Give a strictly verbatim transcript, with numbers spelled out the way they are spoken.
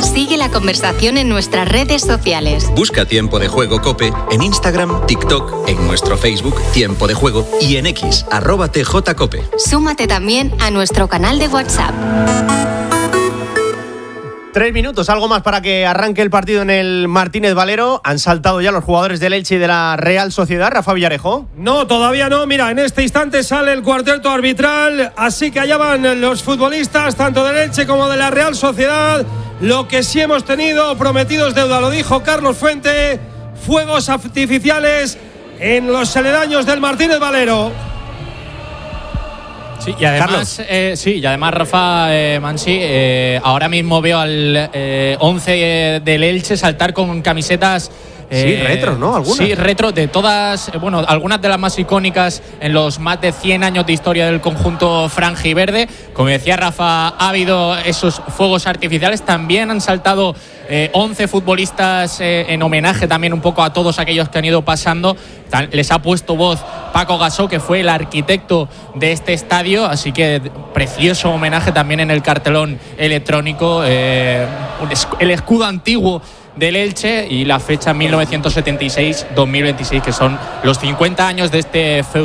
Sigue la conversación en nuestras redes sociales. Busca Tiempo de Juego COPE en Instagram, TikTok, en nuestro Facebook Tiempo de Juego y en X, arroba tjcope. Súmate también a nuestro canal de WhatsApp. Tres minutos, algo más para que arranque el partido en el Martínez Valero. Han saltado ya los jugadores del Elche y de la Real Sociedad. Rafa Villarejo. No, todavía no. Mira, en este instante sale el cuarteto arbitral. Así que allá van los futbolistas, tanto del Elche como de la Real Sociedad. Lo que sí hemos tenido, prometido es deuda, lo dijo Carlos Fuente. Fuegos artificiales en los aledaños del Martínez Valero. Sí, y además, eh, sí, y además Rafa eh, Mansi, eh, ahora mismo veo al eh, once eh, del Elche saltar con camisetas. Eh, sí, retro, ¿no? Algunas. Sí, retro de todas, bueno, algunas de las más icónicas en los más de cien años de historia del conjunto franjiverde. Como decía Rafa, ha habido esos fuegos artificiales. También han saltado eh, once futbolistas eh, en homenaje también un poco a todos aquellos que han ido pasando. Les ha puesto voz Paco Gasó, que fue el arquitecto de este estadio, así que precioso homenaje también en el cartelón electrónico, eh, el escudo antiguo del Elche y la fecha mil novecientos setenta y seis dos mil veintiséis, que son los cincuenta años de este feudo.